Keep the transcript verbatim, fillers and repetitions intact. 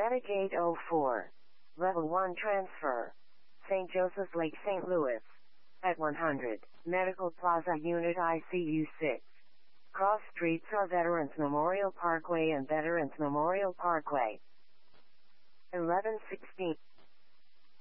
Gate oh four. Level one transfer. Saint Joseph's Lake, Saint Louis. At one hundred, Medical Plaza Unit I C U six. Cross streets are Veterans Memorial Parkway and Veterans Memorial Parkway. eleven sixteen.